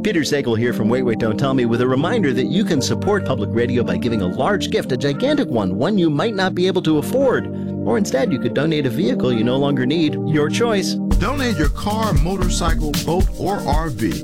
Peter Sagal here from Wait, Wait, Don't Tell Me with a reminder that you can support public radio by giving a large gift, a gigantic one you might not be able to afford. Or instead, you could donate a vehicle you no longer need. Your choice. Donate your car, motorcycle, boat, or RV